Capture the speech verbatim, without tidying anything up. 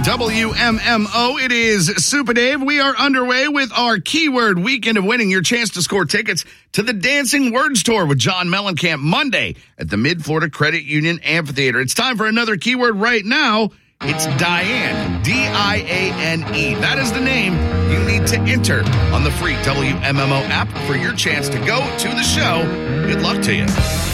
W M M O, it is Super Dave. We are underway with our keyword weekend of winning. Your chance to score tickets to the Dancing Words Tour with John Mellencamp Monday at the Mid-Florida Credit Union Amphitheater. It's time for another keyword right now. It's Diane, D I A N E. That is the name you need to enter on the free W M M O app for your chance to go to the show. Good luck to you.